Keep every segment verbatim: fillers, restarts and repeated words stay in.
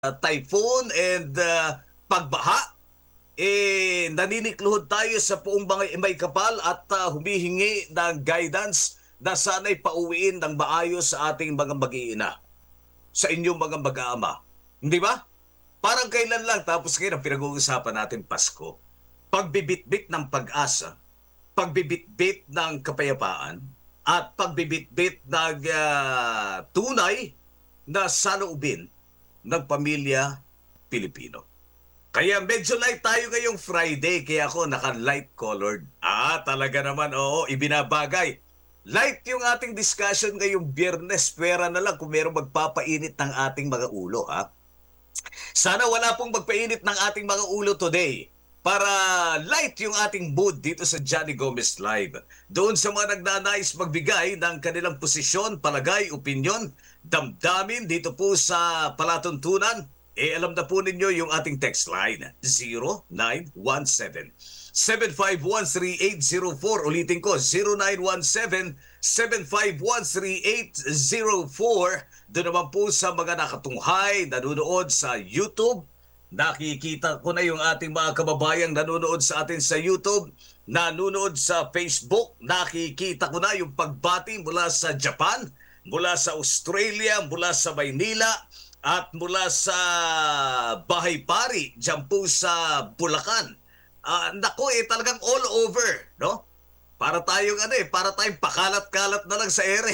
typhoon and uh, pagbaha, eh, naninikluhod tayo sa poong mga may kapal at uh, humihingi ng guidance na sana'y pauwiin ng maayos sa ating mga mag-iina, sa inyong mga mag-aama. Hindi ba? Parang kailan lang, tapos ngayon ang pinag-uusapan natin Pasko. Pagbibitbit ng pag-asa, pagbibitbit ng kapayapaan, at pagbibitbit ng uh, tunay na saloobin ng pamilya Pilipino. Kaya medyo light tayo ngayong Friday, kaya ako naka-light colored. Ah, talaga naman, oo, ibinabagay. Light yung ating discussion ngayong Biyernes, pwera na lang kung mayroong magpapainit ng ating mga ulo, ha? Sana wala pong magpainit ng ating mga ulo today para light yung ating mood dito sa Johnny Gomez Live. Doon sa mga nagnanais magbigay ng kanilang posisyon, palagay, opinyon, damdamin dito po sa palatuntunan, eh alam na po ninyo yung ating text line, zero nine one seven, seven five one, three eight zero four. Ulitin ko, zero nine one seven, seven five one, three eight zero four. Doon naman po sa mga nakatunghay, nanonood sa YouTube. Nakikita ko na yung ating mga kababayang nanonood sa atin sa YouTube, nanonood sa Facebook. Nakikita ko na yung pagbati mula sa Japan, mula sa Australia, mula sa Maynila, at mula sa Bahay Pari, dyan po sa Bulacan. Uh, nako eh, talagang all over, no? Para tayong ano eh, para tayong pakalat-kalat na lang sa ere.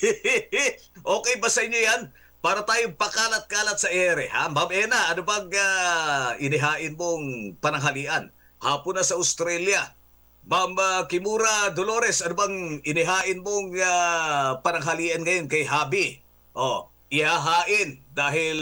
Okay ba sa inyo yan? Para tayong pakalat-kalat sa ere, ha? Ma'am Ena, ano bang uh, inihain mong pananghalian? Hapon na sa Australia. Ma'am uh, Kimura Dolores, ano bang inihain mong uh, pananghalian ngayon kay Habi? Oh, ihahain dahil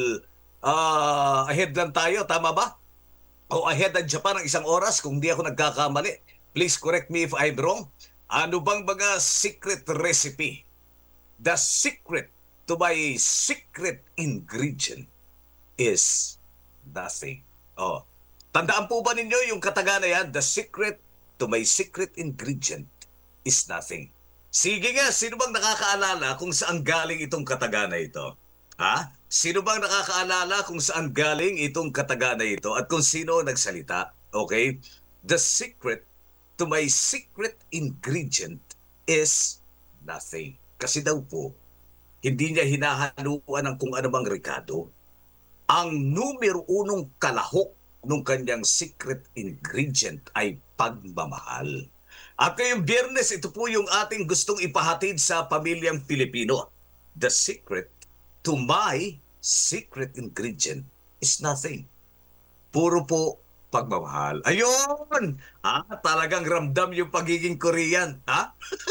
uh, ahead lang tayo, tama ba? O ahead ng Japan ng isang oras kung di ako nagkakamali. Please correct me if I'm wrong. Ano bang mga secret recipe? The secret to my secret ingredient is nothing. Oh, tandaan po ba ninyo yung kataga na yan? The secret to my secret ingredient is nothing. Sige nga, sino bang nakakaalala kung saan galing itong kataga na ito? Ha? Sino bang nakakaalala kung saan galing itong kataga na ito at kung sino nagsalita? Okay? The secret to my secret ingredient is nothing. Kasi daw po, hindi niya hinahaluan ng kung anumang rekado. Ang numero unong kalahok ng kanyang secret ingredient ay pagmamahal. At ngayong Biyernes, ito po yung ating gustong ipahatid sa pamilyang Pilipino. The secret to my secret ingredient is nothing. Puro po pagmamahal. Ayun! Ah, talagang ramdam yung pagiging Korean. Ha?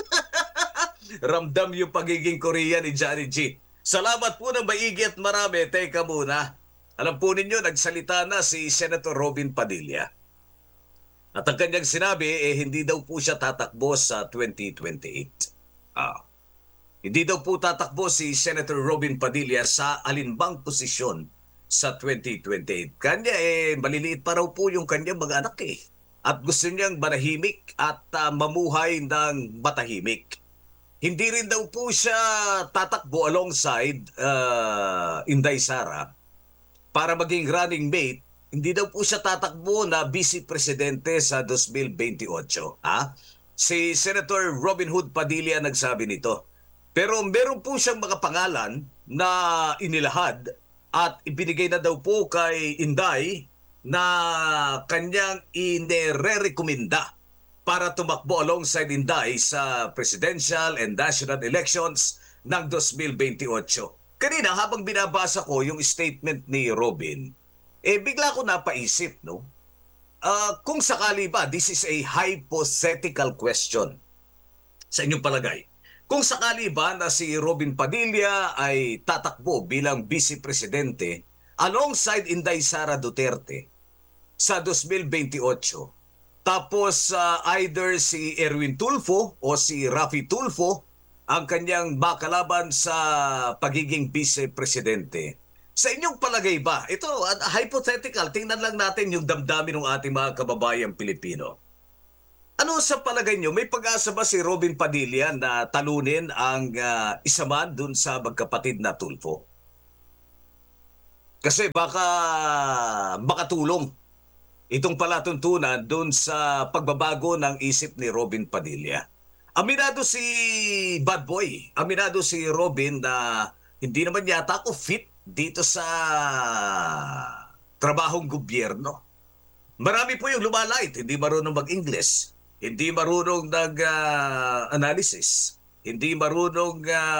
Ramdam yung pagiging Korean ni Johnny G. Salamat po ng maigi at marami. Teka muna. Alam po ninyo, nagsalita na si Senator Robin Padilla. At ang kanyang sinabi, eh, hindi daw po siya tatakbo sa twenty twenty-eight. Ah, hindi daw po tatakbo si Senator Robin Padilla sa alinbang posisyon sa twenty twenty-eight. Kanya, eh, maliliit pa raw po yung kanyang mga anak eh. At gusto niyang manahimik at uh, mamuhay ng matahimik. Hindi rin daw po siya tatakbo alongside uh, Inday Sara para maging running mate. Hindi daw po siya tatakbo na vice presidente sa twenty twenty-eight. Ha? Si Senator Robin Hood Padilla nagsabi nito. Pero meron po siyang mga pangalan na inilahad at ibinigay na daw po kay Inday na kanyang ine-rekomenda para tumakbo alongside Inday sa presidential and national elections ng twenty twenty-eight. Kanina habang binabasa ko yung statement ni Robin, eh bigla ko napaisip, no? Uh, kung sakali ba, this is a hypothetical question sa inyong palagay. Kung sakali ba na si Robin Padilla ay tatakbo bilang vice presidente alongside Inday Sara Duterte sa twenty twenty-eight, tapos uh, either si Erwin Tulfo o si Raffy Tulfo ang kanyang makalaban sa pagiging vice presidente. Sa inyong palagay ba, ito uh, hypothetical, tingnan lang natin yung damdamin ng ating mga kababayang Pilipino. Ano sa palagay nyo, may pag-asa ba si Robin Padilla na talunin ang uh, isa man dun sa magkapatid na Tulfo? Kasi baka makatulong itong palatuntunan doon sa pagbabago ng isip ni Robin Padilla. Aminado si Bad Boy, aminado si Robin na hindi naman yata ako fit dito sa trabahong gobyerno. Marami po yung lumalait, hindi marunong mag-English, hindi marunong nag-analysis, hindi marunong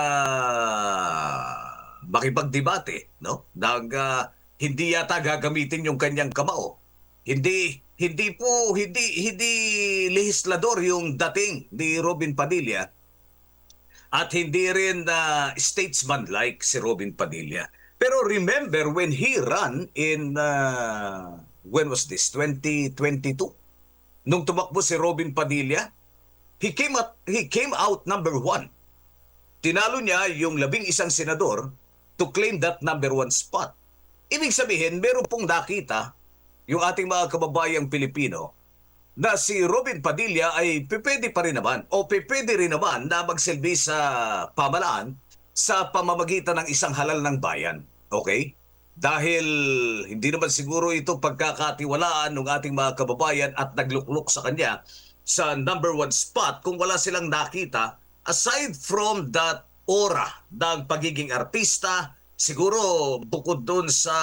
ah, makipagdebate, no? Nag, ah, hindi yata gagamitin yung kanyang kamao. Hindi hindi po hindi hindi lehislador yung dating ni Robin Padilla at hindi rin uh, statesman-like si Robin Padilla. Pero remember when he ran in, uh, when was this? twenty twenty-two? Nung tumakbo si Robin Padilla, he came, at, he came out number one. Tinalo niya yung labing isang senador to claim that number one spot. Ibig sabihin, meron pong nakita yung ating mga kababayang Pilipino na si Robin Padilla ay pipwede pa rin naman o pipwede rin naman na magsilbi sa pamalaan sa pamamagitan ng isang halal ng bayan. Okay? Dahil hindi naman siguro ito pagkakatiwalaan ng ating mga kababayan at naglukluk sa kanya sa number one spot kung wala silang nakita aside from that aura ng pagiging artista, siguro bukod doon sa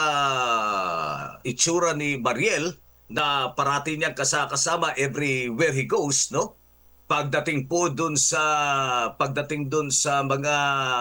itsura ni Mariel na parati niyang kasakasama everywhere he goes, no? Pagdating po doon sa pagdating doon sa mga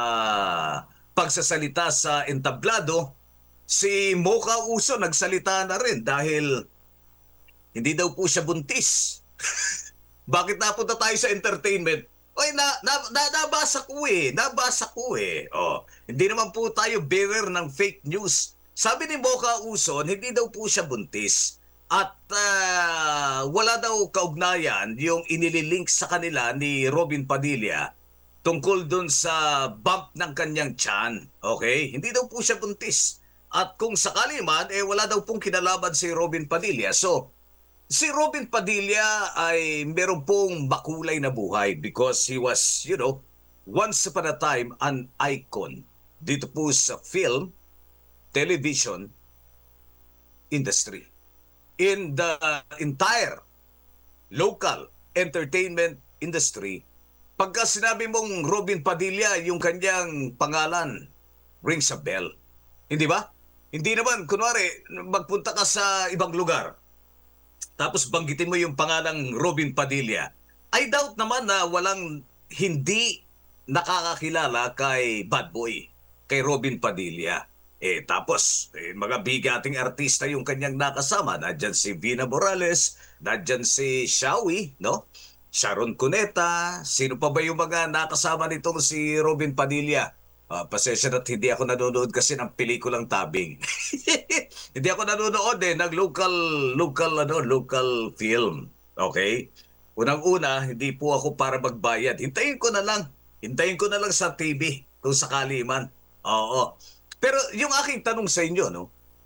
pagsasalita sa entablado, si Mocha Uso nagsalita na rin dahil hindi daw po siya buntis. Bakit napunta tayo sa entertainment? Oy, na, na, na, nabasa ko eh. Nabasa ko eh. Oh, hindi naman po tayo bearer ng fake news. Sabi ni Mocha Uson, hindi daw po siya buntis. At uh, wala daw kaugnayan yung inililink sa kanila ni Robin Padilla tungkol dun sa bump ng kanyang tiyan. Okay? Hindi daw po siya buntis. At kung sakali man, eh wala daw pong kinalaman si Robin Padilla. So, si Robin Padilla ay meron pong makulay na buhay because he was, you know, once upon a time an icon dito po sa film, television industry. In the entire local entertainment industry, pagka sinabi mong Robin Padilla, yung kanyang pangalan rings a bell. Hindi ba? Hindi naman, kunwari, magpunta ka sa ibang lugar, tapos banggitin mo yung pangalang Robin Padilla, I doubt naman na walang hindi nakakakilala kay Bad Boy, kay Robin Padilla. Eh tapos, eh, mga bigating artista yung kanyang nakasama. Nandyan si Vina Morales, nandyan si Shawi, no? Sharon Cuneta, sino pa ba yung mga nakasama nitong si Robin Padilla? Uh, pasensya na't hindi ako nanonood kasi ng pelikulang Tabing. Hindi ako nanonood eh ng local local ano local film. Okay? Unang-una, hindi po ako para magbayad. Hintayin ko na lang. Hintayin ko na lang sa T V kung sakali man. Oo. Pero yung aking tanong sa inyo, no?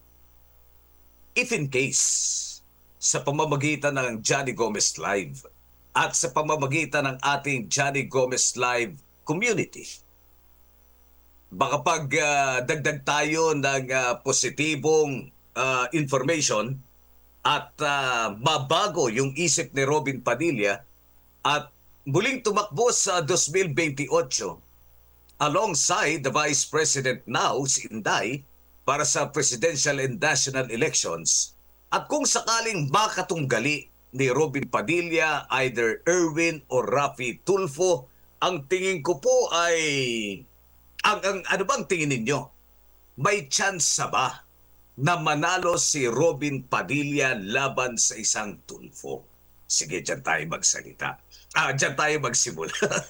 If in case sa pamamagitan ng Johnny Gomez Live at sa pamamagitan ng ating Johnny Gomez Live community, baka pag uh, dagdag tayo ng uh, positibong uh, information at uh, mabago yung isip ni Robin Padilla at muling tumakbo sa twenty twenty-eight alongside the Vice President now, si Inday, para sa presidential and national elections, at kung sakaling makatunggali ni Robin Padilla, either Erwin or Raffy Tulfo, ang tingin ko po ay Ang, ang ano bang tingin ninyo? May chance ba na manalo si Robin Padilla laban sa isang Tulfo? Sige, dyan tayo magsalita. Ah, dyan tayo magsimula.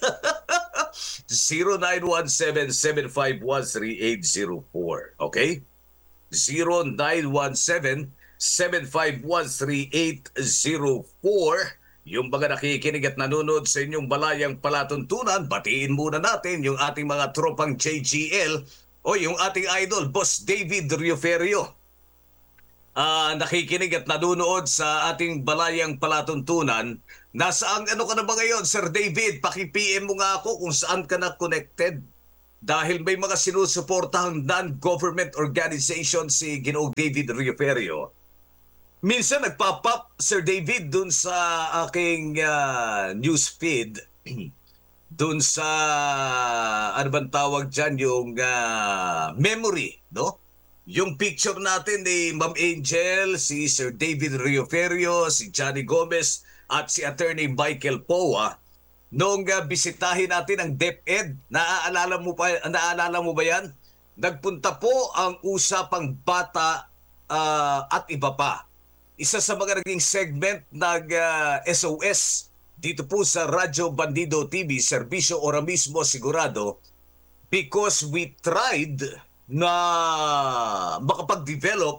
zero nine one seven, seven five one, three eight zero four. Okay? zero nine one seven, seven five one, three eight zero four. Yung mga nakikinig at nanonood sa inyong balayang palatuntunan, batiin muna natin yung ating mga tropang J G L o yung ating idol, Boss David Rioferio. Uh, nakikinig at nanonood sa ating balayang palatuntunan. Nasaan ano ka na ba ngayon, Sir David? Paki-P M mo nga ako kung saan ka na connected. dahil may mga sinusuportahang non-government organization si Ginoong David Rioferio. Minsan nagpop-up, Sir David, dun sa aking uh, news feed, dun sa, ano bang tawag dyan, yung uh, memory, no? Yung picture natin ni Ma'am Angel, si Sir David Rioferio, si Johnny Gomez, at si Attorney Michael Poa, noong uh, bisitahin natin ang DepEd. Naaalala mo pa, naaalala mo ba yan? Nagpunta po ang usapang bata uh, at iba pa. Isa sa mga naging segment ng uh, S O S dito po sa Radyo Bandido T V, Serbisyo Ora Mismo Sigurado, because we tried na makapag-develop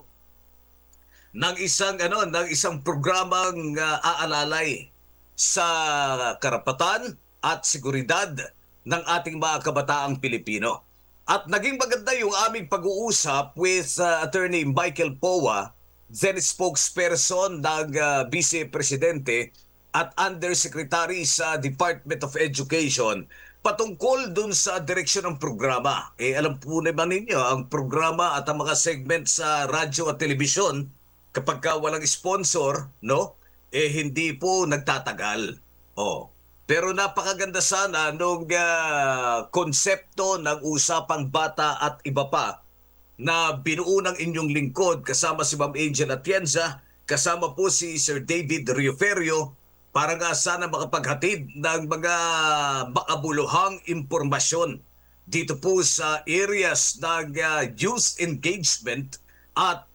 ng isang ano ng isang programang uh, aalalay sa karapatan at seguridad ng ating mga kabataang Pilipino. At naging maganda yung aming pag-uusap with uh, Attorney Michael Poa, then spokesperson ng uh, Vice Presidente at Undersecretary sa Department of Education, patungkol dun sa direksyon ng programa. Eh alam po naman ninyo, ang programa at ang mga segment sa radyo at telebisyon, kapag ka walang sponsor, no, eh hindi po nagtatagal. Oh. Pero napakaganda sana nung uh, konsepto ng usapang bata at iba pa na binuo ng inyong lingkod kasama si Ma'am Angel Atienza, kasama po si Sir David Rioferio, para nga sana makapaghatid ng mga makabuluhang impormasyon dito po sa areas ng uh, youth engagement at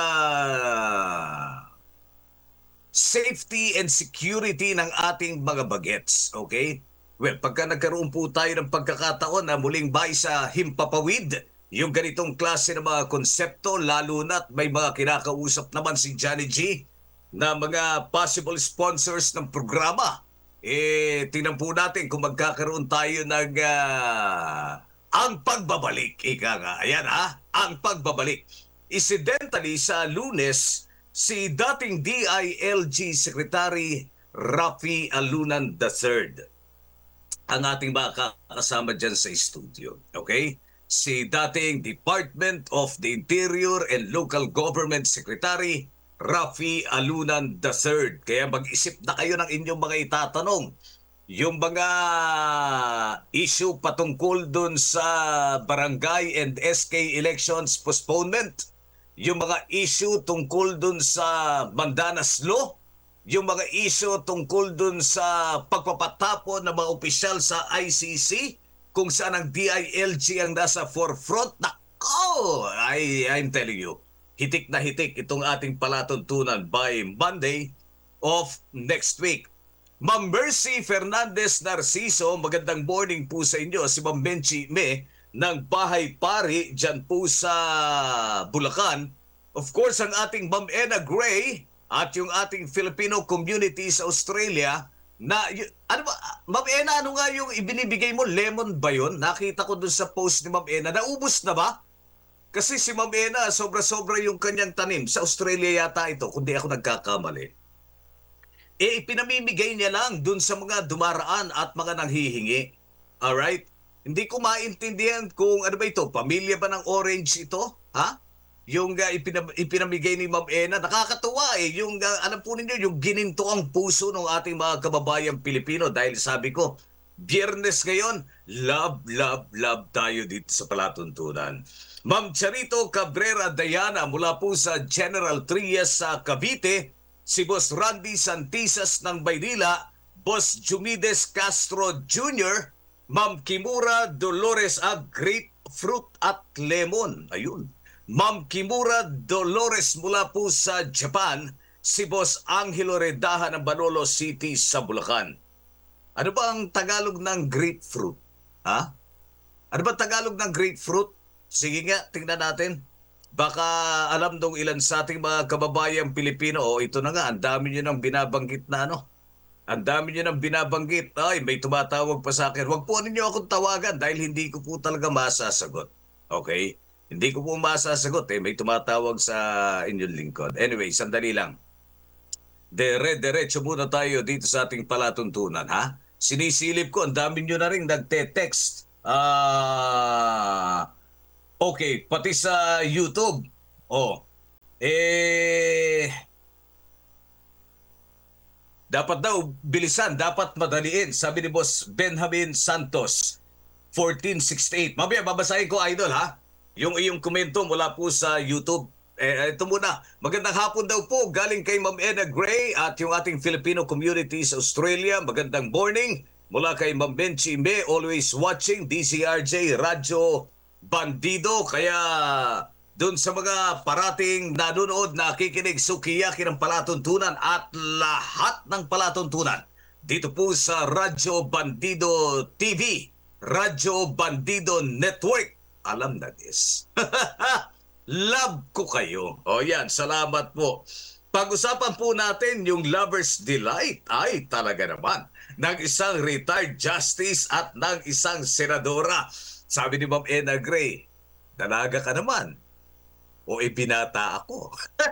uh, safety and security ng ating mga bagets. Okay? Well, pagka nagkaroon po tayo ng pagkakataon na muling bay sa himpapawid, yung ganitong klase ng mga konsepto, lalo na't may mga kinakausap naman si Johnny G na mga possible sponsors ng programa, eh, tingnan po natin kung magkakaroon tayo ng uh, ang pagbabalik. Ika nga, ayan ha, ang pagbabalik. Incidentally, sa Lunes, si dating D I L G Secretary Rafi Alunan the third ang ating mga kasama dyan sa studio. Okay? Si dating Department of the Interior and Local Government Secretary Rafi Alunan the third. Kaya mag-isip na kayo ng inyong mga itatanong. Yung mga issue patungkol dun sa barangay and S K elections postponement, yung mga issue tungkol dun sa Mandanas Law, yung mga issue tungkol dun sa pagpapatapon ng mga opisyal sa I C C, kung saan ang D I L G ang nasa forefront. Nako! I, I'm telling you, hitik na hitik itong ating palatuntunan by Monday of next week. Ma'am Mercy Fernandez Narciso, magandang morning po sa inyo. Si Ma'am Benchi Me ng Bahay Pari dyan po sa Bulacan. Of course, ang ating Ma'am Ena Gray at yung ating Filipino community sa Australia na, y- ano ba, Ma'am Ena, ano nga yung ibinibigay mo? Lemon ba yun? Nakita ko dun sa post ni Ma'am Ena. Naubos na ba? Kasi si Ma'am Ena, sobra-sobra yung kanyang tanim. Sa Australia yata ito, kundi ako nagkakamali. Eh, ipinamimigay niya lang dun sa mga dumaraan at mga nanghihingi. Alright? Hindi ko maintindihan kung ano ba ito, pamilya ba ng Orange ito? Ha? Yung uh, ipinam- ipinamigay ni Ma'am Ena, nakakatuwa eh. Yung, uh, alam po ninyo, yung gininto ang puso ng ating mga kababayang Pilipino. Dahil sabi ko, Biyernes ngayon, love, love, love tayo dito sa palatuntunan. Ma'am Charito Cabrera Dayana mula po sa General Trias sa Cavite, si Boss Randy Santisas ng Baynila, Boss Jumides Castro Junior, Ma'am Kimura Dolores Ag Grapefruit at Lemon. Ayun. Ma'am Kimura Dolores mula po sa Japan, si Boss Angelo Redaha ng Banolo City sa Bulacan. Ano ba ang Tagalog ng grapefruit? Ha? Ano ba Tagalog ng grapefruit? Sige nga, tingnan natin. Baka alam dong ilan sa ating mga kababayang Pilipino. O ito na nga, ang dami nyo nang binabanggit na ano. Ang dami nyo nang binabanggit. Ay, may tumatawag pa sa akin. Huwag po ninyo akong tawagan dahil hindi ko po talaga masasagot. Okay? Hindi ko po masasagot eh. May tumatawag sa inyong lingkod. Anyway, sandali lang. Dire-diretso muna tayo dito sa ating palatuntunan, ha? Sinisilip ko, ang dami nyo na rin nagte-text Ah, okay, pati sa YouTube. Oh, eh dapat daw bilisan, dapat madaliin, sabi ni Boss Benjamin Santos, fourteen sixty-eight. Mamaya babasahin ko, Idol, ha? Yung iyong komento mula po sa YouTube. Eh, ito muna. Magandang hapon daw po. Galing kay Ma'am Ena Gray at yung ating Filipino community sa Australia. Magandang morning. Mula kay Ma'am Benchi Me, always watching D C R J Radyo Bandido. Kaya doon sa mga parating nanonood, nakikinig, sukiyaki ng palatuntunan at lahat ng palatuntunan. Dito po sa Radyo Bandido T V, Radyo Bandido Network. Alam na this. Love ko kayo. O yan, salamat po. Pag-usapan po natin yung Lover's Delight. Ay, talaga naman. Ng isang retired justice at ng isang senadora. Sabi ni Ma'am Ena Gray, dalaga ka naman. O ibinata ako.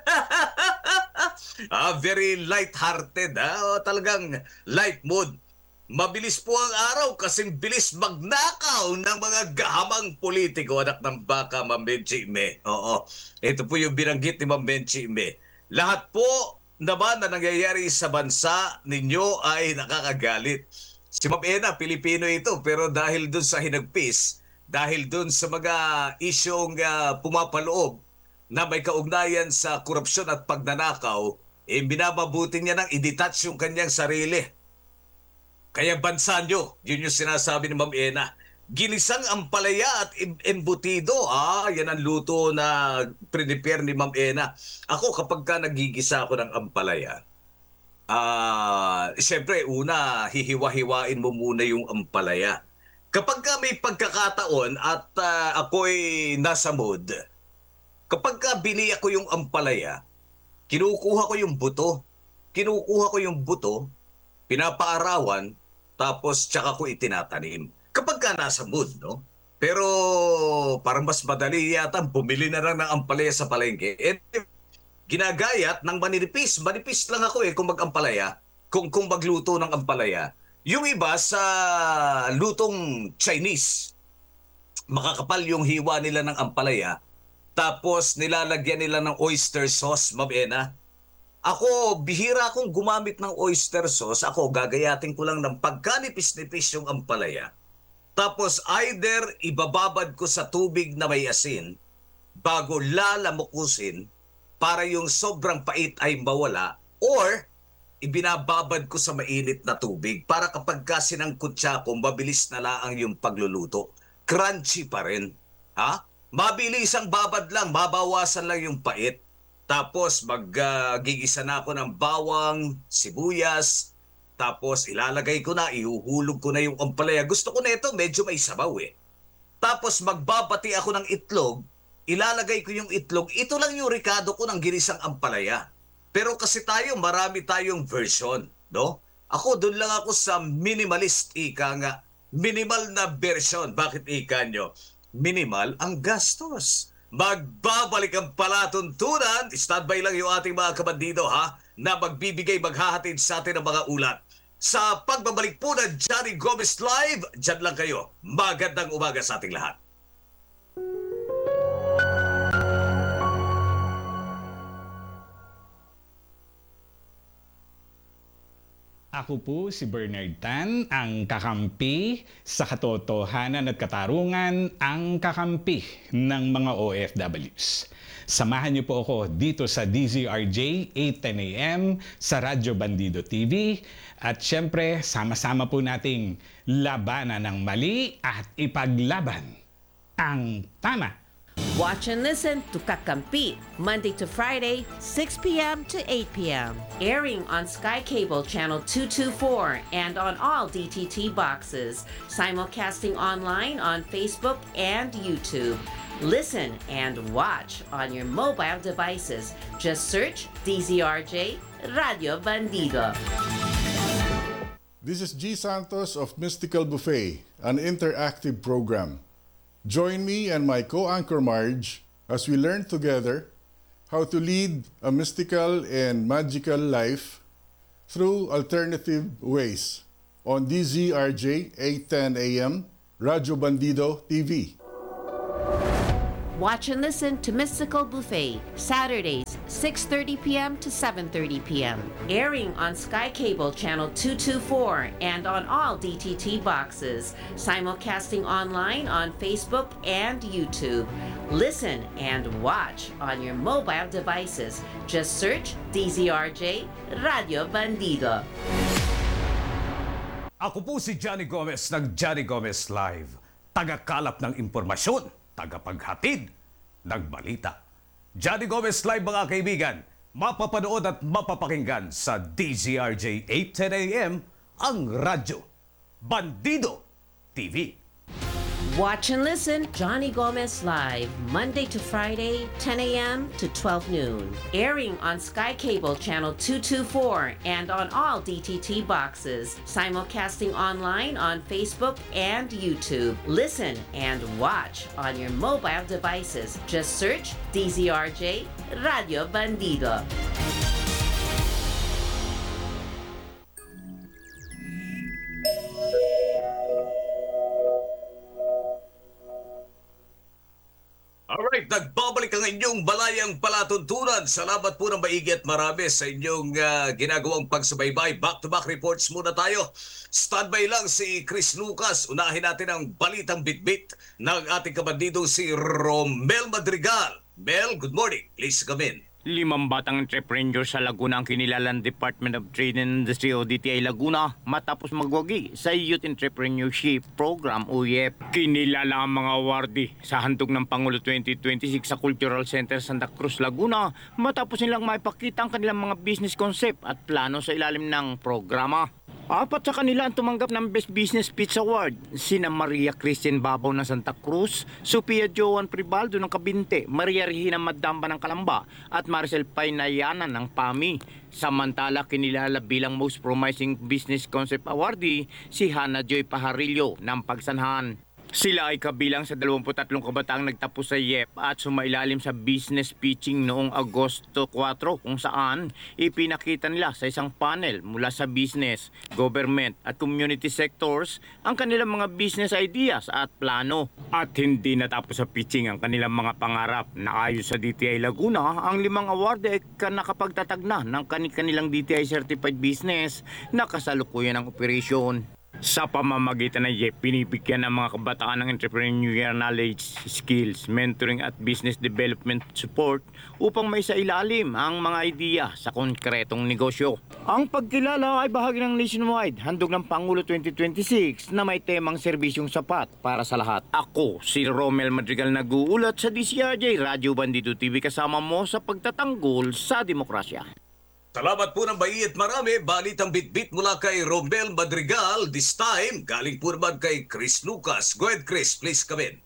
ah, very light-hearted. Ah. Talagang light mood. Mabilis po ang araw kasing bilis magnakaw ng mga gahamang politiko, anak ng baka, Ma'am Benchi Me. Oo, ito po yung binanggit ni Ma'am Benchi Me. Lahat po naman na nangyayari sa bansa ninyo ay nakakagalit. Si Ma'am Ena, Pilipino ito, pero dahil dun sa hinagpis, dahil dun sa mga isyong uh, pumapaloob na may kaugnayan sa korupsyon at pagnanakaw, eh binababuti niya nang i-detach yung kanyang sarili. Kaya bansa nyo, yun yung sinasabi ni Ma'am Ena. Ginisang ampalaya at embutido. Ah, yan ang luto na prepare ni Ma'am Ena. Ako kapag ka nagigisa ako ng ampalaya, ah, siyempre una, hihiwa-hiwain mo muna yung ampalaya. Kapag ka may pagkakataon at uh, ako'y nasa mood, kapag ka bili ako yung ampalaya, kinukuha ko yung buto. Kinukuha ko yung buto, pinapaarawan, tapos tsaka ko itinatanim. Kapag ka nasa mood, no? Pero parang mas madali yata bumili na lang ng ampalaya sa palengke. Eh, ginagayat ng manipis. Manipis lang ako eh kung mag-ampalaya, kung, kung magluto ng ampalaya. Yung iba sa lutong Chinese, makakapal yung hiwa nila ng ampalaya, tapos nilalagyan nila ng oyster sauce, Ma'am Ena. Ako, bihira akong gumamit ng oyster sauce. Ako, gagayatin ko lang ng pagkanipis-nipis yung ampalaya. Tapos either ibababad ko sa tubig na may asin bago lalamukusin para yung sobrang pait ay mawala, or ibinababad ko sa mainit na tubig para kapag kasi ng kutsa ko, mabilis na lang yung pagluluto. Crunchy pa rin. Ha? Mabilis ang babad lang, mabawasan lang yung pait. Tapos maggigisa uh, na ako ng bawang, sibuyas, tapos ilalagay ko na, ihuhulog ko na yung ampalaya. Gusto ko na ito, medyo may sabaw eh. Tapos magbabati ako ng itlog, ilalagay ko yung itlog. Ito lang yung rikado ko ng ginisang ampalaya. Pero kasi tayo, marami tayong version, no? Ako, doon lang ako sa minimalist, ika nga. Minimal na version. Bakit ika nyo? Minimal ang gastos. Magbabalik ang palatuntunan. Standby lang yung ating mga kabandido, ha? Na magbibigay, maghahatid sa atin ng mga ulat. Sa pagbabalik po ng Johnny Gomez Live, dyan lang kayo. Magandang umaga sa ating lahat. Ako po si Bernard Tan, ang kakampi sa katotohanan at katarungan, ang kakampi ng mga O F Ws. Samahan niyo po ako dito sa D Z R J, eight ten A M, sa Radyo Bandido T V. At syempre, sama-sama po nating labanan ng mali at ipaglaban ang tama. Watch and listen to Kakampi, Monday to Friday, six p m to eight p m Airing on Sky Cable Channel two twenty-four and on all D T T boxes. Simulcasting online on Facebook and YouTube. Listen and watch on your mobile devices. Just search D Z R J Radio Bandido. This is G. Santos of Mystical Buffet, an interactive program. Join me and my co-anchor Marge as we learn together how to lead a mystical and magical life through alternative ways on D Z R J eight ten A M, Radyo Bandido T V. Watch and listen to Mystical Buffet, Saturdays, six thirty p.m. to seven thirty p.m. Airing on Sky Cable Channel two twenty-four and on all D T T boxes. Simulcasting online on Facebook and YouTube. Listen and watch on your mobile devices. Just search D Z R J Radio Bandido. Ako po si Johnny Gomez ng Johnny Gomez Live. Tagakalap ng impormasyon, tagapaghatid ng balita. Johnny Gomez Live mga kaibigan, mapapanood at mapapakinggan sa D Z R J eight ten a m ang radyo Bandido T V. Watch and listen Johnny Gomez Live, Monday to Friday, ten a.m. to twelve noon. Airing on Sky Cable Channel two twenty-four and on all D T T boxes. Simulcasting online on Facebook and YouTube. Listen and watch on your mobile devices. Just search D Z R J Radio Bandido. Alright, nagbabalik ang inyong balayang palatuntunan. Salamat po ng maigi at marami sa inyong uh, ginagawang pagsubaybay. Back-to-back reports muna tayo. Standby lang si Chris Lucas. Unahin natin ang balitang bitbit ng ating kabandidong si Romel Madrigal. Mel, good morning. Please come in. Limang batang entrepreneur sa Laguna ang kinilalang Department of Trade and Industry o D T I Laguna matapos magwagi sa Youth Entrepreneurship Program o Y E P. Kinilala ang mga awardee sa handog ng Pangulo twenty twenty-six sa Cultural Center Santa Cruz, Laguna matapos nilang maipakita ang kanilang mga business concept at plano sa ilalim ng programa. Apat sa kanila ang tumanggap ng Best Business Pitch Award, sina Maria Christine Babaw ng Santa Cruz, Sophia Joan Pribaldo ng Kabinte, Maria Regina Madamba ng Kalamba at Maricel Painayana ng P A M I. Samantala kinilala bilang Most Promising Business Concept Awardee si Hannah Joy Pajarillo ng Pagsanhan. Sila ay kabilang sa dalawampu't tatlong kabataang nagtapos sa Y E P at sumailalim sa business pitching noong Agosto four kung saan ipinakita nila sa isang panel mula sa business, government at community sectors ang kanilang mga business ideas at plano. At hindi natapos sa pitching ang kanilang mga pangarap na ayon sa D T I Laguna, ang limang award ay nakapagtatag na ng kanilang D T I Certified Business na kasalukuyan ng operasyon. Sa pamamagitan ng Y E P, pinibigyan ng mga kabataan ng entrepreneurial knowledge, skills, mentoring at business development support upang may sa ilalim ang mga ideya sa konkretong negosyo. Ang pagkilala ay bahagi ng nationwide handog ng Pangulo twenty twenty-six na may temang serbisyong sapat para sa lahat. Ako, si Romel Madrigal nag-uulat sa D Z R J Radio Bandido T V kasama mo sa pagtatanggol sa demokrasya. Salamat po ng bayi at marami. Balitang bitbit mula kay Romel Madrigal. This time, galing po naman kay Chris Lucas. Go ahead, Chris. Please come in.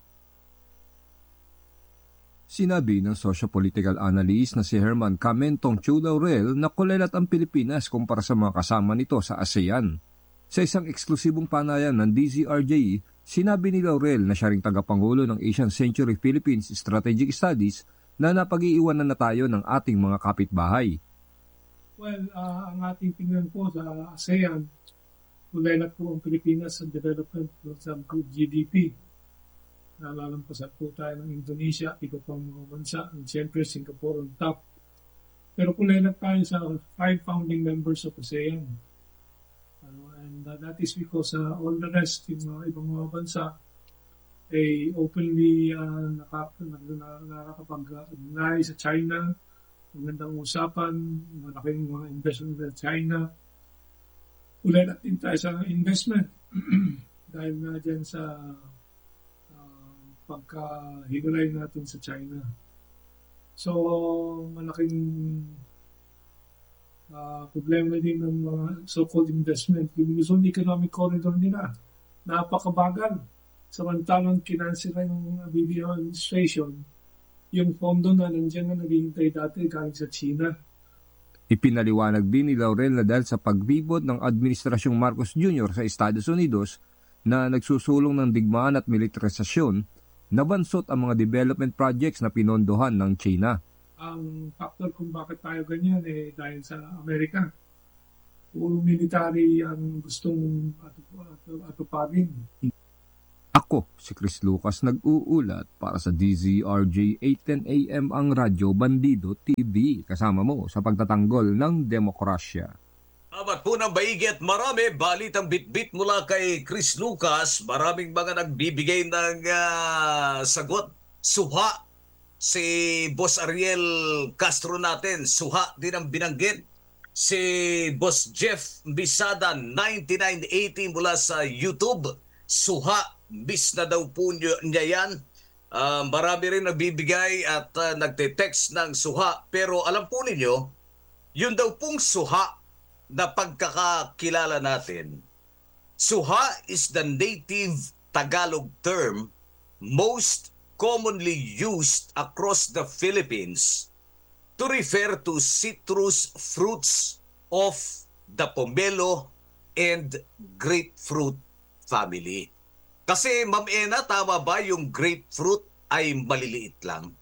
Sinabi ng socio-political analyst na si Herman Camentong Chu Laurel na kulelat ang Pilipinas kumpara sa mga kasama nito sa ASEAN. Sa isang eksklusibong panayan ng D Z R J, sinabi ni Laurel na siya ring tagapangulo ng Asian Century Philippines Strategic Studies na napag-iiwanan na tayo ng ating mga kapitbahay. Well, uh, ang ating tingnan po sa ASEAN, kulelat po ang Pilipinas sa development sa group G D P. Nalalampasan po tayo ng Indonesia, iba pang mga bansa, and siyempre Singapore on top. Pero kulelat tayo sa five founding members of ASEAN. Uh, and uh, that is because uh, all the rest, yung mga ibang mga bansa, ay openly uh, nakakapag-deny sa China. Magandang usapan, malaking mga investment sa China. Ulit natin tayo sa investment dahil nga dyan sa uh, pagkahigalay natin sa China. So, malaking uh, problema din ng mga so-called investment. Yung Luzon Economic Corridor nila, napakabagal. Samantalang kinansira ng B B O administration, yung pondo na nandiyan na naghihintay dati galing sa China. Ipinaliwanag din ni Laurel na dahil sa pagbibot ng Administrasyong Marcos Junior sa Estados Unidos na nagsusulong ng digmaan at militarisasyon, nabansot ang mga development projects na pinondohan ng China. Ang factor kung bakit tayo ganyan eh dahil sa Amerika. Puro military ang gustong atuparin. Ako si Chris Lucas nag-uulat para sa D Z R J eight ten A M ang Radyo Bandido T V, kasama mo sa pagtatanggol ng demokrasya. Amat po ng baigi at marami balitang bitbit mula kay Chris Lucas. Maraming mga nagbibigay ng ah, sagot. Suha si Boss Ariel Castro natin. Suha din ang binanggit. Si Boss Jeff Bisada ninety-nine eighty mula sa YouTube. Suha, bis na daw po niya niya yan. Ah, marami rin nagbibigay at ah, nagte-text ng suha. Pero alam po ninyo, yun daw pong suha na pagkakakilala natin. Suha is the native Tagalog term most commonly used across the Philippines to refer to citrus fruits of the pomelo and grapefruit family. Kasi Ma'am Ena, tama ba yung grapefruit ay maliliit lang?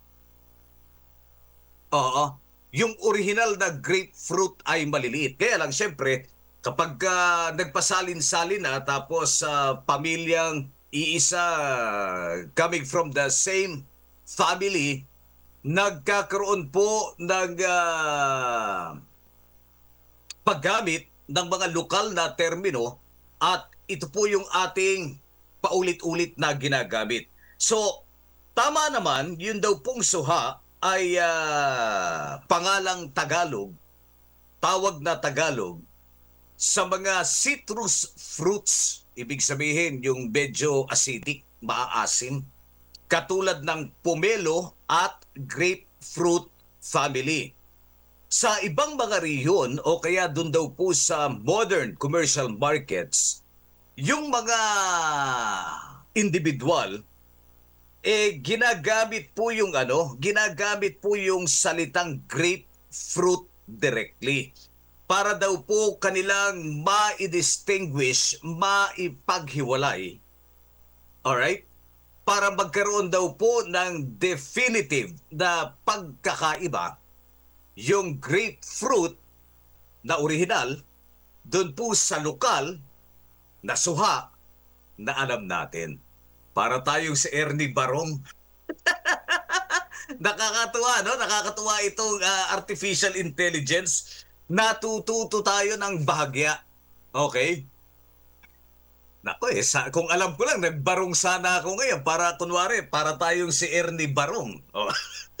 Oo. Yung original na grapefruit ay maliliit. Kaya lang siyempre, kapag ah, nagpasalin-salin na tapos sa pamilyang iisa coming from the same family, nagkakaroon po ng ah, paggamit ng mga lokal na termino at ito po yung ating paulit-ulit na ginagamit. So, tama naman, yun daw pong suha ay ah, pangalang Tagalog, tawag na Tagalog, sa mga citrus fruits, ibig sabihin yung medyo acidic, maaasim, katulad ng pomelo at grapefruit family. Sa ibang mga rehiyon o kaya dun daw po sa modern commercial markets, yung mga individual, eh ginagamit po yung ano, ginagamit po yung salitang grapefruit directly para daw po kanilang ma-distinguish, maipaghiwalay. Alright? Para magkaroon daw po ng definitive na pagkakaiba yung grapefruit na original doon po sa lokal na suha na alam natin. Para tayong si Ernie Barong. Nakakatuwa, no? Nakakatuwa itong ah, artificial intelligence. Natututo tayo ng bahagya. Okay? Nako eh, sa, kung alam ko lang, nagbarong sana ako ngayon para kunwari, para tayong si Ernie Barong. Oh.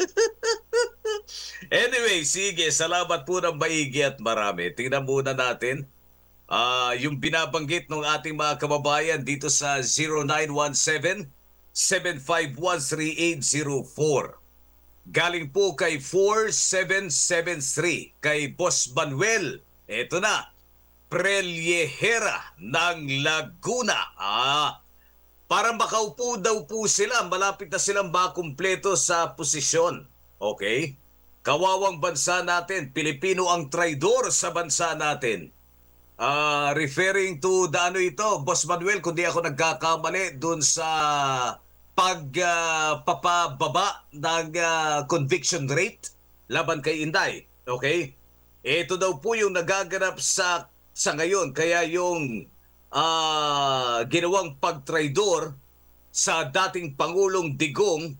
Anyway, sige, salamat po ng maigi at marami. Tingnan muna natin. Ah, yung binabanggit ng ating mga kababayan dito sa zero nine one seven, seven five one, three eight zero four. Galing po kay four seven seven three, kay Boss Manuel. Ito na, Prelyehera ng Laguna. Ah, para makaupo daw po sila, malapit na silang makumpleto sa posisyon. Okay? Kawawang bansa natin, Pilipino ang traidor sa bansa natin. Uh, referring to the ano ito, Boss Manuel, kung di ako nagkakamali dun sa pagpapababa uh, ng uh, conviction rate laban kay Inday. Okay? Ito daw po yung nagaganap sa, sa ngayon. Kaya yung uh, ginawang pagtraidor sa dating Pangulong Digong,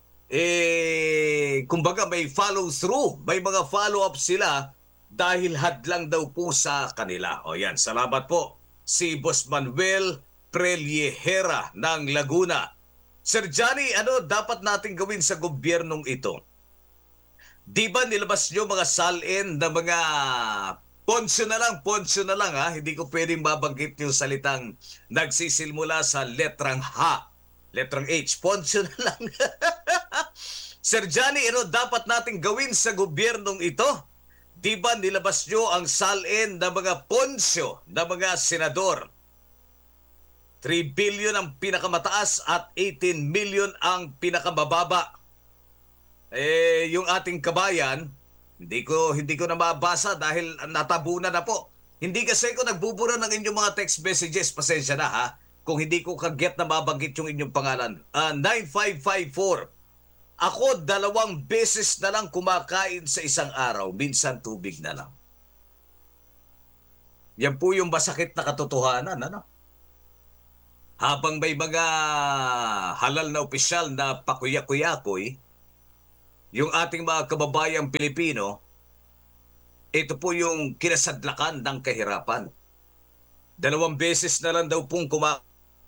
eh, kumbaga may follow through, may mga follow up sila dahil hadlang daw po sa kanila. O yan, salamat po. Si Boss Manuel Prelyehera ng Laguna. Sir Johnny, ano dapat natin gawin sa gobyernong ito? Di ba nilabas nyo mga salin na mga ponsyo na lang, ponsyo na lang ha? Hindi ko pwedeng mabanggit yung salitang nagsisilmula sa letrang H. Letrang H, ponsyo na lang. Sir Johnny, ano dapat natin gawin sa gobyernong ito? Di ba nilabas nyo ang salin na mga ponsyo na mga senador? three billion ang pinakamataas at eighteen million ang pinakamababa. Eh, yung ating kabayan, hindi ko hindi ko na mabasa dahil natabunan na po. Hindi kasi ko nagbubura ng inyong mga text messages. Pasensya na ha. Kung hindi ko kaget na mabanggit yung inyong pangalan. Uh, nine five five four. Ako dalawang beses na lang kumakain sa isang araw. Minsan tubig na lang. Yan po yung masakit na katotohanan. Ano? habang may mga halal na opisyal na pakuya-kuyakoy, yung ating mga kababayang Pilipino, ito po yung kinasadlakan ng kahirapan. Dalawang beses na lang daw pong kuma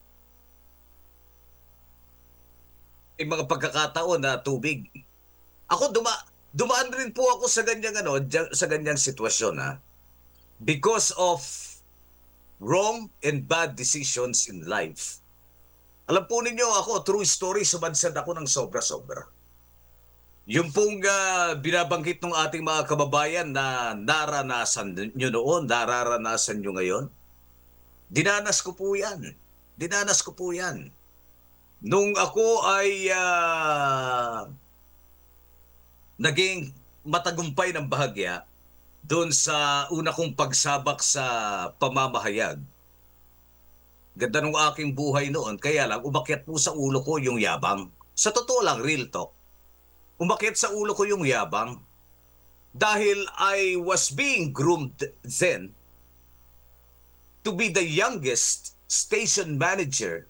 may mga pagkakataon na tubig. Ako duma dumaan rin po ako sa ganyang ano, dya- sa ganyang sitwasyon ha. Because of wrong and bad decisions in life. Alam po ninyo ako, true story, sumadsad ako ng sobra-sobra. Yung pong ah, binabanggit ng ating mga kababayan na naranasan nyo noon, nararanasan nyo ngayon, dinanas ko po yan. Dinanas ko po yan. Nung ako ay ah, naging matagumpay ng bahagya doon sa una kong pagsabak sa pamamahayag. Ganda ng aking buhay noon, kaya lang umakyat po sa ulo ko yung yabang. Sa totoo lang, real talk. Umakyat sa ulo ko yung yabang dahil I was being groomed then to be the youngest station manager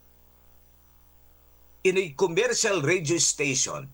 in a commercial radio station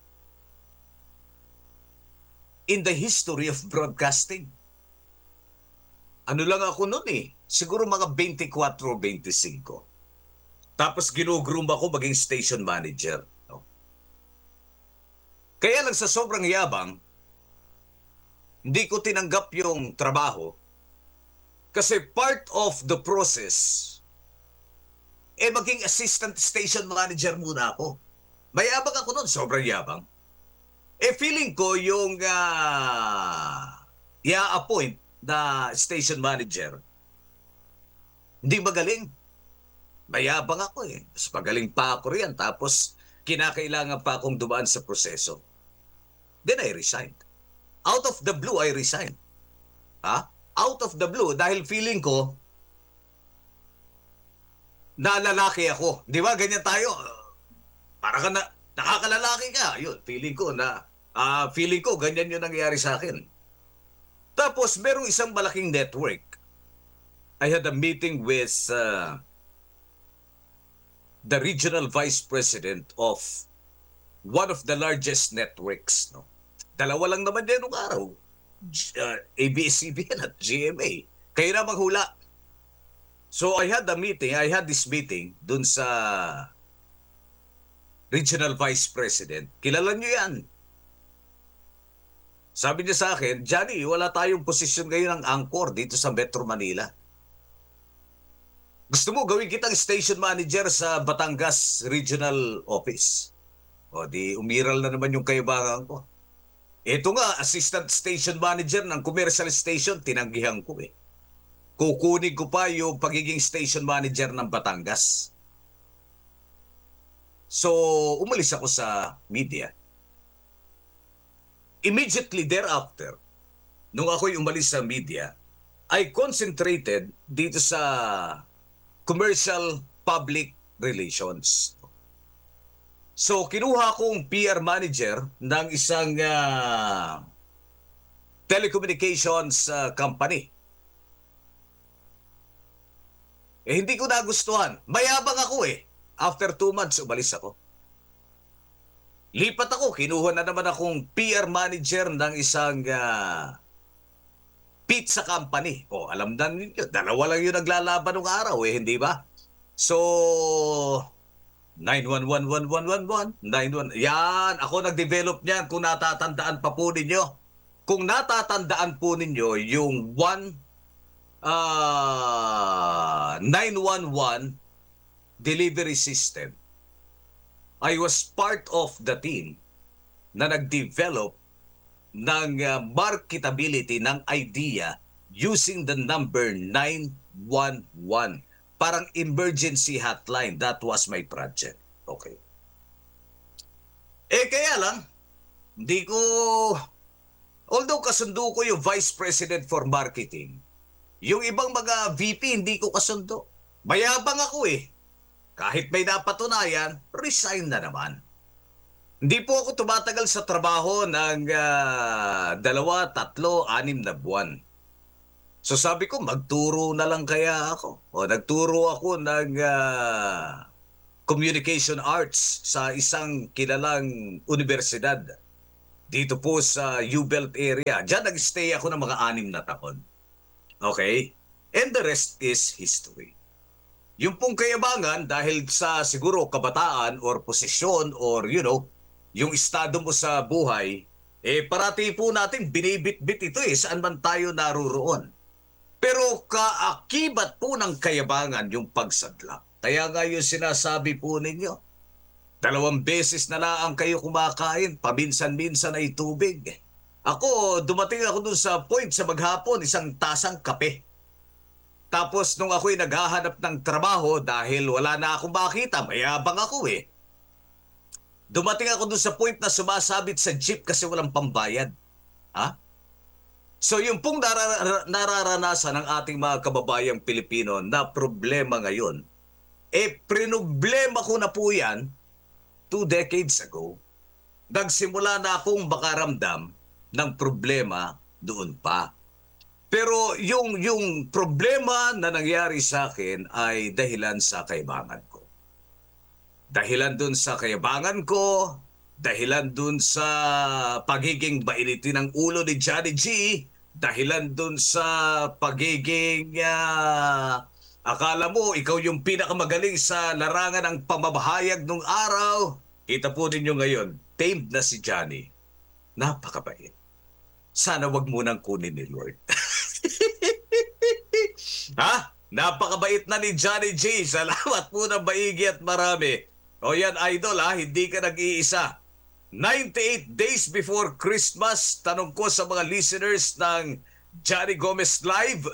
in the history of broadcasting. Ano lang ako noon eh, siguro mga twenty-four o twenty-five. Tapos ginugroom ako maging station manager. No? Kaya lang sa sobrang yabang, hindi ko tinanggap yung trabaho kasi part of the process eh maging assistant station manager muna ako. Mayabang ako noon, sobrang yabang. Eh feeling ko yung uh, i-appoint na station manager, hindi magaling. Mayabang ako eh. Mas magaling pa ako riyan. Tapos kinakailangan pa akong dumaan sa proseso. Then I resigned. Out of the blue, I resigned. Ha? Out of the blue dahil feeling ko na lalaki ako. Di ba? Ganyan tayo. Para ka na, nakakalalaki ka. Yun, feeling ko na, uh, feeling ko, ganyan yung nangyayari sa akin. Tapos, merong isang malaking network. I had a meeting with uh, the regional vice president of one of the largest networks. No? Dalawa lang naman yan nung araw. Uh, A B S C B N at G M A. Kayo na maghula. So I had a meeting, I had this meeting dun sa regional vice president. Kilala nyo yan. Sabi niya sa akin, Johnny, wala tayong posisyon ngayon ng anchor dito sa Metro Manila. Gusto mo gawin kitang station manager sa Batangas Regional Office? O di umiral na naman yung kaibangan ko. Ito nga, assistant station manager ng commercial station, tinanggihan ko eh. Kukunin ko pa yung pagiging station manager ng Batangas. So, umalis ako sa media. Immediately thereafter, nung ako'y umalis sa media, I concentrated dito sa commercial public relations. So, kinuha kong P R manager ng isang uh, telecommunications uh, company. Eh, hindi ko nagustuhan. Mayabang ako eh. After two months, umalis ako. Lipat ako, kinuha na naman akong P R manager ng isang uh, pizza company. O, alam na ninyo, dalawa lang yung naglalaban ng araw eh, hindi ba? So, nine one one one one one one, nine one, yan, ako nag-develop niyan kung natatandaan pa po ninyo. Kung natatandaan po ninyo yung one, uh, nine one one delivery system, I was part of the team na nag-develop ng uh, marketability ng idea using the number nine one one. Parang emergency hotline. That was my project. Okay. Eh kaya lang, hindi ko, although kasundo ko yung Vice President for Marketing, yung ibang mga V P hindi ko kasundo. Mayabang ako eh. Kahit may napatunayan, resign na naman. Hindi po ako tumatagal sa trabaho ng uh, dalawa, tatlo, anim na buwan. So sabi ko, magturo na lang kaya ako. O nagturo ako ng uh, Communication Arts sa isang kilalang universidad dito po sa U-Belt area. Diyan nag-stay ako ng mga anim na taon. Okay? And the rest is history. Yung pong kayabangan dahil sa siguro kabataan or posisyon or you know, yung estado mo sa buhay, eh parati po natin binibit-bit ito eh saan man tayo naruroon. Pero kaakibat po ng kayabangan yung pagsadlak. Kaya nga yung sinasabi po ninyo, dalawang beses na lang kayo kumakain, paminsan-minsan ay tubig. Ako, dumating ako dun sa point sa maghapon, isang tasang kape. Tapos nung ako'y naghahanap ng trabaho dahil wala na akong makita, mayabang ako eh. Dumating ako dun sa point na sumasabit sa jeep kasi walang pambayad. Ha? So yung pong narar- nararanasan ng ating mga kababayang Pilipino na problema ngayon, eh prinoblema ko na po yan two decades ago. Nagsimula na akong makaramdam ng problema doon pa. Pero yung, yung problema na nangyari sa akin ay dahilan sa kayabangan ko. Dahilan dun sa kayabangan ko, dahilan dun sa pagiging bainitin ng ulo ni Johnny G, dahilan dun sa pagiging uh, akala mo ikaw yung pinakamagaling sa larangan ng pamamahayag nung araw. Kita po ninyo ngayon, tamed na si Johnny. Napakabait. Sana wag munang kunin ni Lord. Ha? Napakabait na ni Johnny J. Salamat po ng maigi at marami. O yan, idol ha, hindi ka nag-iisa. ninety-eight days before Christmas, tanong ko sa mga listeners ng Johnny Gomez Live,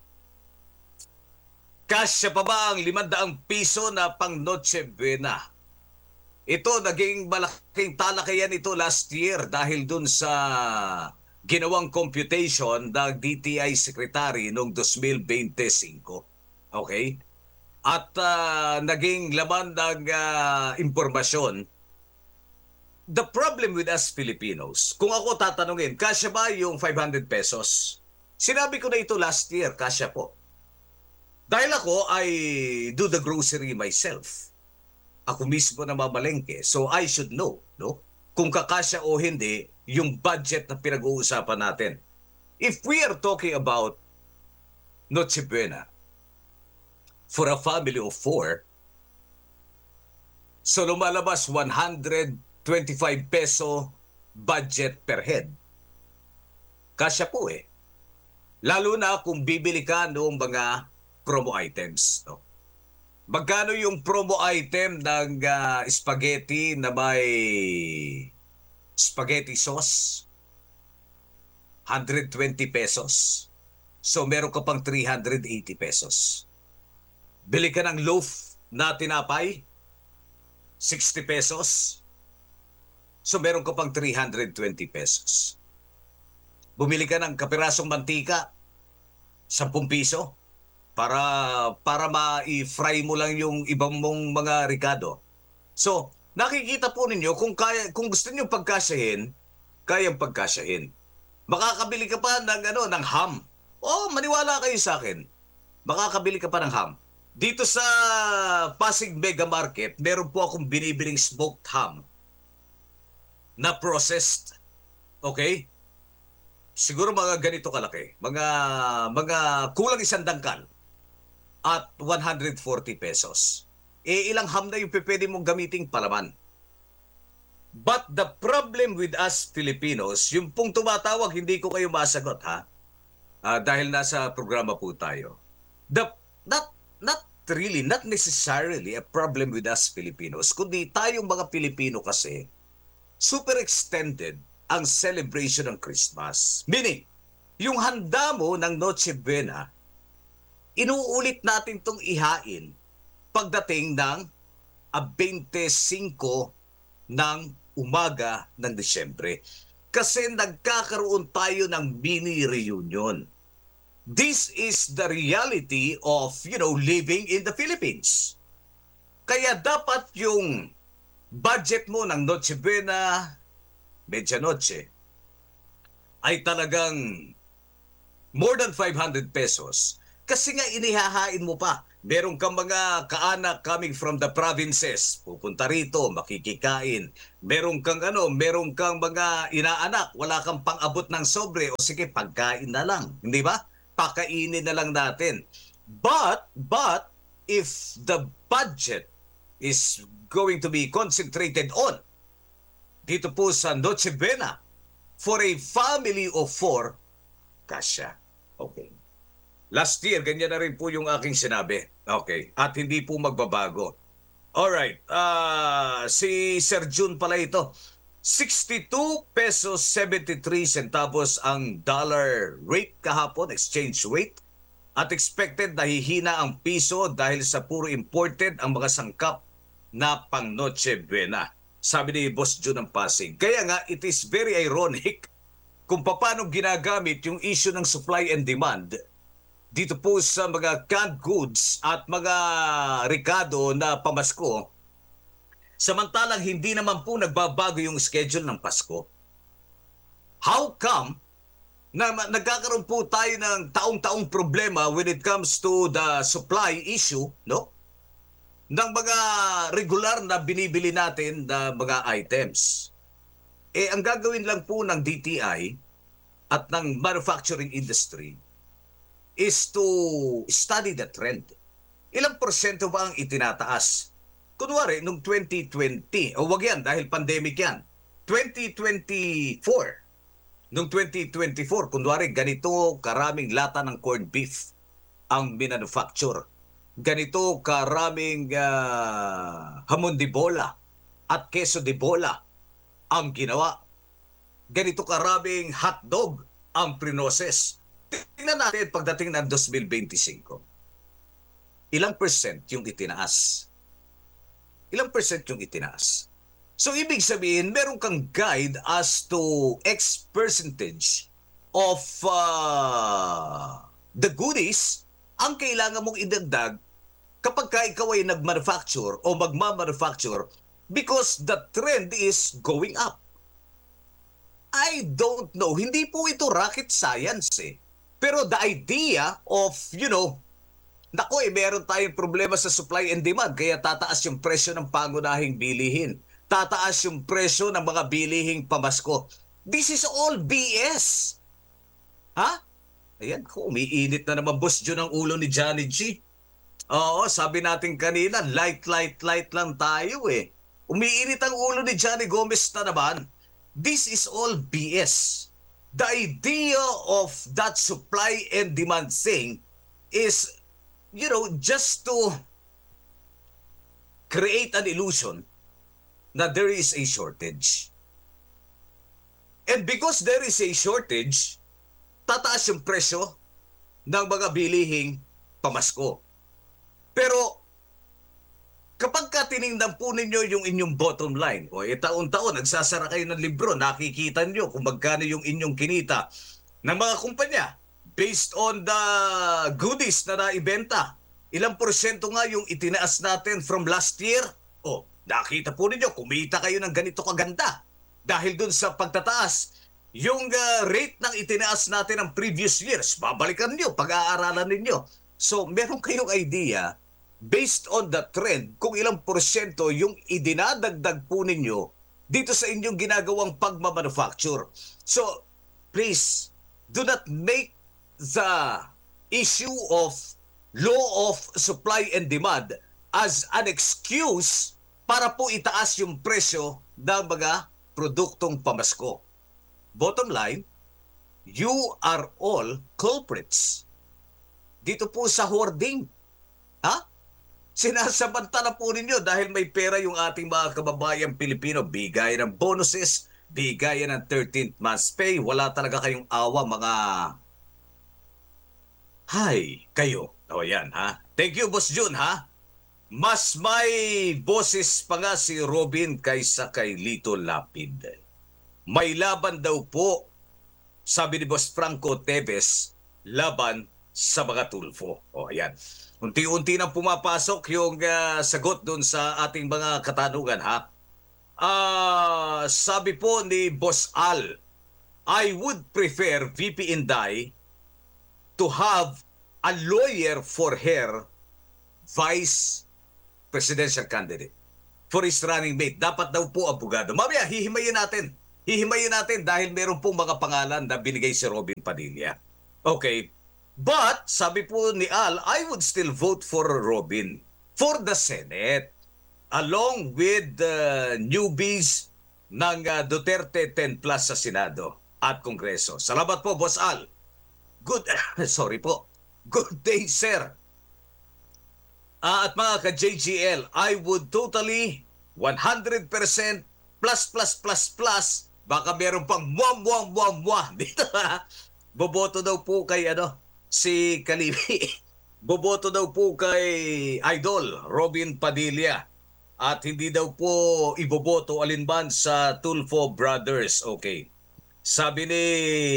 kasya pa ba ang limandang piso na pang Noche Buena? Ito, naging malaking talakayan ito last year dahil dun sa ginawang computation ng D T I Secretary noong twenty twenty-five. Okay? At uh, naging laman ng uh, impormasyon. The problem with us Filipinos, kung ako tatanungin, kasya ba yung five hundred pesos? Sinabi ko na ito last year, kasya po. Dahil ako, I do the grocery myself. Ako mismo na mamalengke. So I should know, no? Kung kakasya o hindi, yung budget na pinag-uusapan natin. If we are talking about Noche Buena, for a family of four, so lumalabas one hundred twenty-five peso budget per head. Kasya po eh. Lalo na kung bibili ka noong mga promo items. No? Magkano yung promo item ng uh, spaghetti na may spaghetti sauce? one hundred twenty pesos. So meron ka pang three hundred eighty pesos. Bili ka ng loaf na tinapay? sixty pesos. So meron ka pang three hundred twenty pesos. Bumili ka ng kapirasong mantika? ten piso. Para para ma-fry mo lang yung ibang mong mga ricado. So, nakikita po ninyo kung kaya kung gusto niyo pagkasyahin, kayang pagkasyahin. Makakabili ka pa ng ano, ng ham. Oh, maniwala kayo sa akin. Makakabili ka pa ng ham. Dito sa Pasig Mega Market, meron po akong binibiling smoked ham na processed. Okay? Siguro mga ganito kalaki. Mga mga kulang isang dangkal. At one hundred forty pesos. E ilang ham na yung pwede mong gamiting palaman. But the problem with us Filipinos, yung pong tumatawag, hindi ko kayo masagot ha. Uh, dahil nasa programa po tayo. The, not, not really, not necessarily a problem with us Filipinos, kundi tayong mga Pilipino kasi, super extended ang celebration ng Christmas. Meaning, yung handa mo ng Noche Buena, inuulit natin itong ihain pagdating ng twenty-five ng umaga ng Disyembre. Kasi nagkakaroon tayo ng mini reunion. This is the reality of, you know, living in the Philippines. Kaya dapat yung budget mo ng Noche Buena, Medianoche, ay talagang more than five hundred pesos. Kasi nga inihahain mo pa Meron kang mga kaanak coming from the provinces, pupunta rito, makikikain. Meron kang ano, meron kang mga inaanak, wala kang pang-abot ng sobre, o sige, pagkain na lang, hindi ba? Pakainin na lang natin. But, but, if the budget is going to be concentrated on dito po sa Noche Buena for a family of four, kasya. Okay. Last year, ganyan na rin po yung aking sinabi. Okay. At hindi po magbabago. Alright. Uh, si Sir June pala ito. sixty-two pesos seventy-three centavos ang dollar rate kahapon, exchange rate. At expected na hihina ang piso dahil sa puro imported ang mga sangkap na pang Noche Buena. Sabi ni Boss June ng Pasig. Kaya nga, it is very ironic kung paano ginagamit yung issue ng supply and demand dito po sa mga canned goods at mga rekado na pamasko, samantalang hindi naman po nagbabago yung schedule ng Pasko. How come na nagkakaroon po tayo ng taong-taong problema when it comes to the supply issue, no? Ng mga regular na binibili natin na mga items. Eh, ang gagawin lang po ng D T I at ng manufacturing industry is to study the trend. Ilang porsyento ba ang itinataas? Kunwari, noong twenty twenty, o wag yan dahil pandemic yan, twenty twenty-four, noong twenty twenty-four, kunwari, ganito karaming lata ng corned beef ang minanufacture. Ganito karaming uh, hamon de bola at queso de bola ang ginawa. Ganito karaming hotdog ang prinoses. Tingnan natin pagdating ng twenty twenty-five. Ilang percent yung itinaas? Ilang percent yung itinaas? So, ibig sabihin, meron kang guide as to X percentage of uh, the goodies ang kailangan mong idagdag kapag ka ikaw ay nag-manufacture o magma-manufacture because the trend is going up. I don't know. Hindi po ito rocket science eh. Pero the idea of, you know, naku eh, meron tayong problema sa supply and demand kaya tataas yung presyo ng pangunahing bilihin. Tataas yung presyo ng mga bilihing pamasko. This is all B S. Ha? Ayan, umiinit na naman boss Jun ang ulo ni Johnny G. Oo, sabi natin kanina, light, light, light lang tayo eh. Umiinit ang ulo ni Johnny Gomez na naman. This is all B S. The idea of that supply and demand thing is, you know, just to create an illusion that there is a shortage. And because there is a shortage, tataas yung presyo ng mga bilihing pamasko. Pero kapag ka tinignan po ninyo yung inyong bottom line, o e taon-taon, nagsasara kayo ng libro, nakikita nyo kung magkano yung inyong kinita ng mga kumpanya based on the goodies na naibenta. Ilang porsyento nga yung itinaas natin from last year? O, nakita po ninyo, kumita kayo ng ganito kaganda. Dahil dun sa pagtataas, yung uh, rate ng itinaas natin ng previous years, babalikan nyo, pag-aaralan ninyo. So, meron kayong idea based on the trend kung ilang porsyento yung idinadagdag po ninyo dito sa inyong ginagawang pagmamanufacture. So, please, do not make the issue of law of supply and demand as an excuse para po itaas yung presyo ng mga produktong pamasko. Bottom line, you are all culprits dito po sa hoarding. Ha? Sinasamantala po ninyo dahil may pera yung ating mga kababayang Pilipino. Bigay ng bonuses, bigay ng thirteenth month's pay. Wala talaga kayong awa mga... Hay, kayo. O yan, ha? Thank you, Boss Jun, ha? Mas may boses pa nga si Robin kaysa kay Lito Lapid. May laban daw po, sabi ni Boss Franco Teves, laban sa mga tulfo. O, ayan. Unti-unti nang pumapasok yung uh, sagot doon sa ating mga katanungan, ha? Uh, sabi po ni Boss Al, I would prefer V P Inday to have a lawyer for her vice presidential candidate for his running mate. Dapat daw po abogado. Mamaya, hihimayin natin. Hihimayin natin dahil meron pong mga pangalan na binigay si Robin Padilla. Okay. But, sabi po ni Al, I would still vote for Robin for the Senate along with the newbies ng uh, Duterte ten plus sa Senado at Kongreso. Salamat po, Boss Al. Good, sorry po. Good day, sir. Ah, at mga ka-J G L, I would totally one hundred percent plus plus plus plus, baka meron pang muam muam muam muam dito ha. Boboto daw po kay ano, si Kalibi. Boboto daw po kay Idol Robin Padilla. At hindi daw po iboboto alinman sa Tulfo Brothers. Okay. Sabi ni...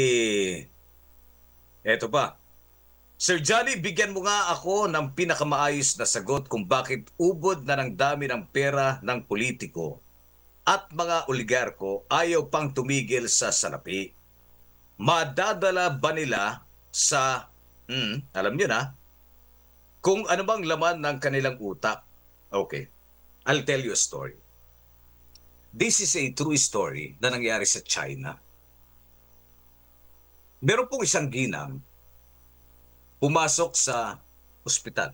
Eto pa. Sir Johnny, bigyan mo nga ako ng pinakamaayos na sagot kung bakit ubod na ng dami ng pera ng politiko at mga oligarko ayaw pang tumigil sa salapi. Madadala ba nila sa, hmm, alam nyo na, kung ano bang laman ng kanilang utak? Okay, I'll tell you a story. This is a true story na nangyari sa China. Meron pong isang ginang pumasok sa ospital.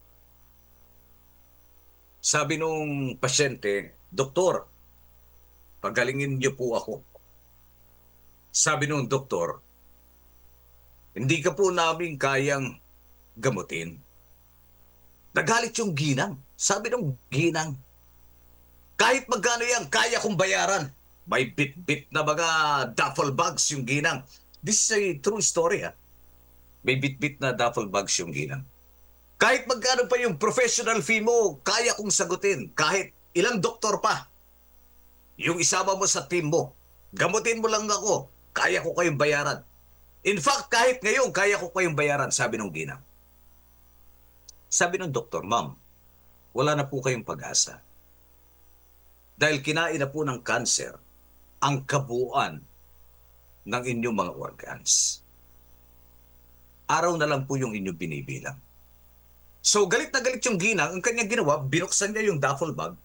Sabi nung pasyente, Doktor, pagalingin niyo po ako. Sabi nung doktor, hindi ka po namin kayang gamutin. Nagalit yung ginang. Sabi nung ginang, kahit magkano yan, kaya kong bayaran. May bit-bit na mga duffel bags yung ginang. This is a true story, ha? May bit-bit na duffel bags yung ginang. Kahit magkano pa yung professional fee mo, kaya kong sagutin. Kahit ilang doktor pa. Yung isama mo sa team mo. Gamutin mo lang ako. Kaya ko kayong bayaran. In fact, kahit ngayon, kaya ko kayong bayaran, sabi ng ginang. Sabi ng doktor, Ma'am, wala na po kayong pag-asa. Dahil kinain na po ng cancer ang kabuuan ng inyong mga organs. Araw na lang po yung inyong binibilang. So galit na galit yung ginang, ang kanyang ginawa, binuksan niya yung duffel bag.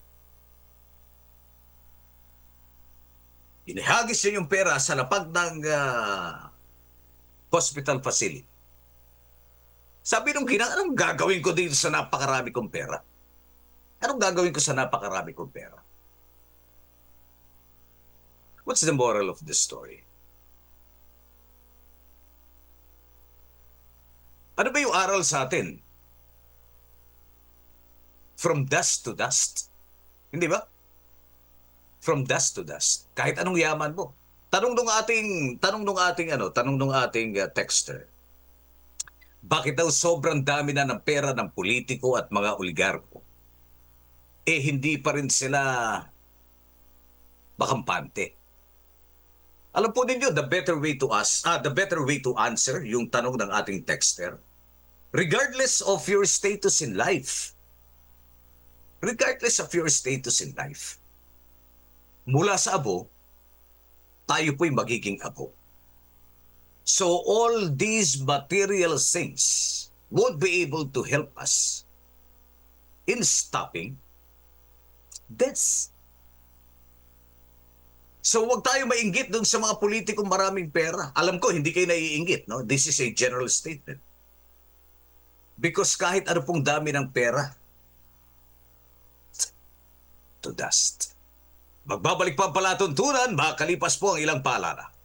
Inihagis niya yung pera sa lapag ng uh, hospital facility. Sabi nung ginang, anong gagawin ko dito sa napakarami kong pera? Anong gagawin ko sa napakarami kong pera? What's the moral of this story? Ano ba yung aral sa atin? From dust to dust. Hindi ba? From dust to dust. Kahit anong yaman mo. Tanong nung ating, tanong nung ating, ano, tanong nung ating uh, texter. Bakit daw sobrang dami na ng pera ng politiko at mga oligarko? Eh, hindi pa rin sila makampante. Alam po ninyo, the better way to ask, ah, the better way to answer yung tanong ng ating texter. Regardless of your status in life, regardless of your status in life, mula sa abo, tayo po'y magiging abo. So all these material things won't be able to help us in stopping this. So wag tayo mainggit dun sa mga politikong maraming pera. Alam ko, hindi kayo naiinggit, no? This is a general statement. Because kahit ano pong dami ng pera, to dust. Magbabalik pa ang palatuntunan, makalipas po ang ilang paalala.